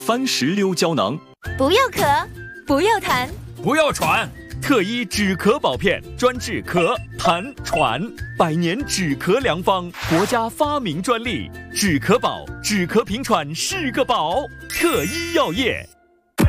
番石榴胶囊， 不要咳，不要痰， 不要喘。 特医止咳宝片，专治咳、痰、喘，100年止咳良方，国家发明专利，止咳宝，止咳平喘是个宝。特医药业。